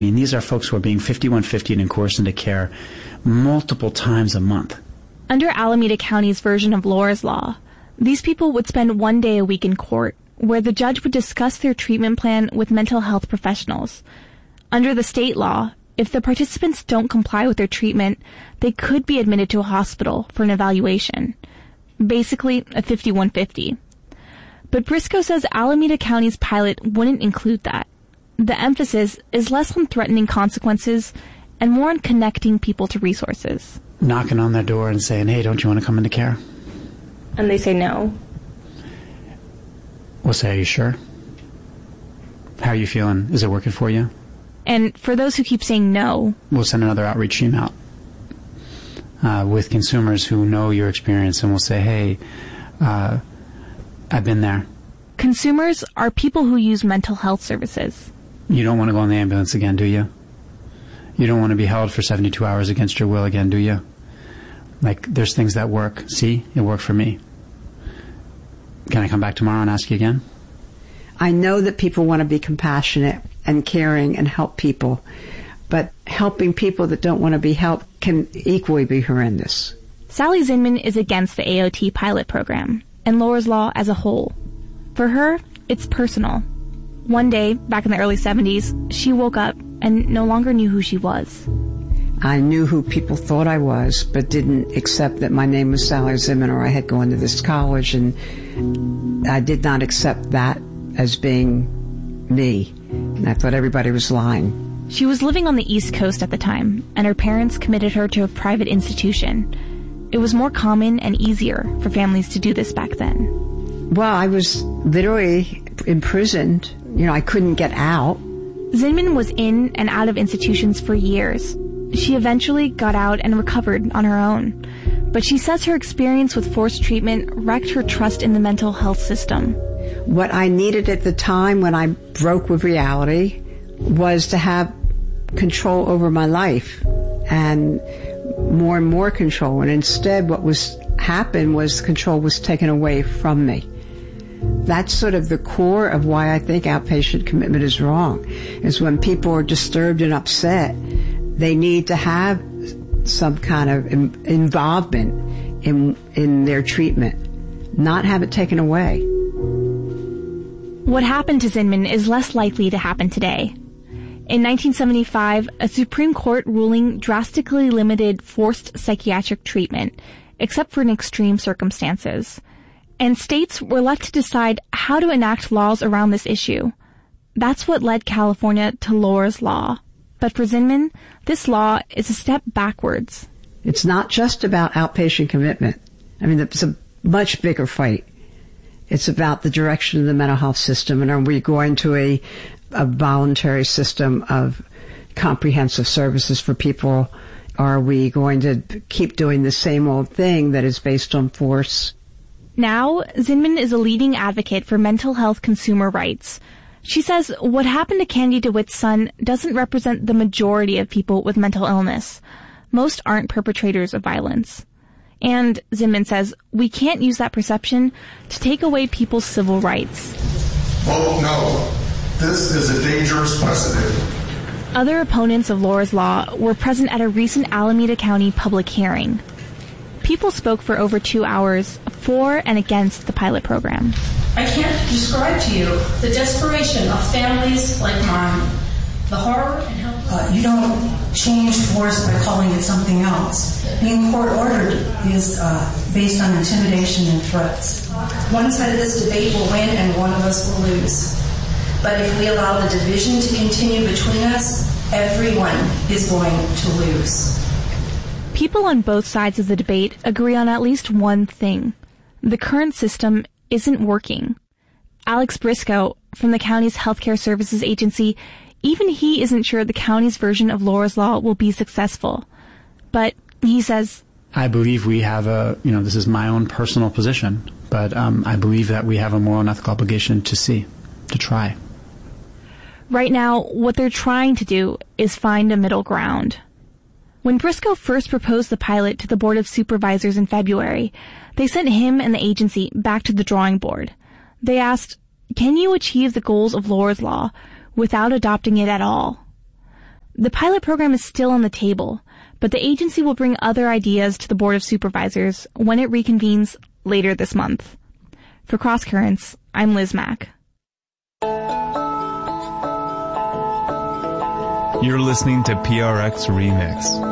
I mean, these are folks who are being 5150'd and coerced into care multiple times a month. Under Alameda County's version of Laura's Law, these people would spend one day a week in court, where the judge would discuss their treatment plan with mental health professionals. Under the state law, if the participants don't comply with their treatment, they could be admitted to a hospital for an evaluation. Basically, a 5150. But Briscoe says Alameda County's pilot wouldn't include that. The emphasis is less on threatening consequences and more on connecting people to resources. Knocking on their door and saying, hey, don't you want to come into care? And they say no. We'll say, are you sure? How are you feeling? Is it working for you? And for those who keep saying no, we'll send another outreach team out with consumers who know your experience, and we'll say, hey, I've been there. Consumers are people who use mental health services. You don't want to go in the ambulance again, do you? You don't want to be held for 72 hours against your will again, do you? Like, there's things that work. See, it worked for me. Can I come back tomorrow and ask you again? I know that people want to be compassionate and caring and help people, but helping people that don't want to be helped can equally be horrendous. Sally Zinman is against the AOT pilot program and Laura's Law as a whole. For her, it's personal. One day, back in the early 70s, she woke up and no longer knew who she was. I knew who people thought I was, but didn't accept that my name was Sally Zinman or I had gone to this college, and I did not accept that as being me. And I thought everybody was lying. She was living on the East Coast at the time, and her parents committed her to a private institution. It was more common and easier for families to do this back then. Well, I was literally imprisoned. You know, I couldn't get out. Zinman was in and out of institutions for years. She eventually got out and recovered on her own. But she says her experience with forced treatment wrecked her trust in the mental health system. What I needed at the time when I broke with reality was to have control over my life and more control. And instead what happened was control was taken away from me. That's sort of the core of why I think outpatient commitment is wrong, is when people are disturbed and upset, they need to have some kind of involvement in their treatment, not have it taken away. What happened to Zinman is less likely to happen today. In 1975, a Supreme Court ruling drastically limited forced psychiatric treatment, except for in extreme circumstances. And states were left to decide how to enact laws around this issue. That's what led California to Laura's Law. But for Zinman, this law is a step backwards. It's not just about outpatient commitment. I mean, it's a much bigger fight. It's about the direction of the mental health system, and are we going to a voluntary system of comprehensive services for people? Are we going to keep doing the same old thing that is based on force? Now, Zinman is a leading advocate for mental health consumer rights. She says what happened to Candy DeWitt's son doesn't represent the majority of people with mental illness. Most aren't perpetrators of violence. And, Zinman says, we can't use that perception to take away people's civil rights. Vote no. This is a dangerous precedent. Other opponents of Laura's Law were present at a recent Alameda County public hearing. People spoke for over 2 hours for and against the pilot program. I can't describe to you the desperation of families like mine, the horror and helplessness. You don't change force by calling it something else. Being court-ordered is based on intimidation and threats. One side of this debate will win and one of us will lose. But if we allow the division to continue between us, everyone is going to lose. People on both sides of the debate agree on at least one thing. The current system isn't working. Alex Briscoe, from the county's healthcare services agency, even he isn't sure the county's version of Laura's Law will be successful. But he says, I believe we have this is my own personal position, but I believe that we have a moral and ethical obligation to try. Right now, what they're trying to do is find a middle ground. When Briscoe first proposed the pilot to the Board of Supervisors in February, they sent him and the agency back to the drawing board. They asked, can you achieve the goals of Laura's Law without adopting it at all? The pilot program is still on the table, but the agency will bring other ideas to the Board of Supervisors when it reconvenes later this month. For Cross Currents, I'm Liz Mack. You're listening to PRX Remix.